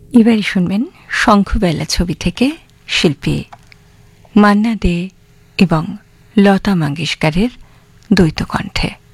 এবারে শুনবেন শঙ্খবেলা ছবি থেকে শিল্পী মান্না দে এবং লতা মঙ্গেশকরের দ্বৈত কণ্ঠে।